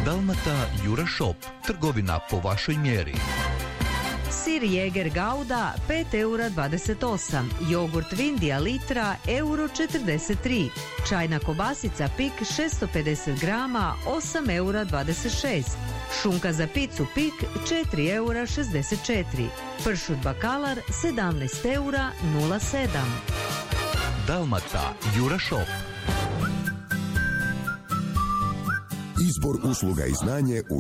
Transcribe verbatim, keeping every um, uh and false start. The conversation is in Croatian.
Dalmata Jura Shop, trgovina po vašoj mjeri. Sir Jäger Gouda pet eura dvadeset osam, jogurt Vindija litra euro četrdeset tri, čajna kobasica Pik šesto pedeset grama osam eura dvadeset šest, šunka za picu Pik četiri eura šezdeset četiri, pršut Bakalar sedamnaest eura nula sedam. Dalmata Jura Shop. Izbor usluga i znanje u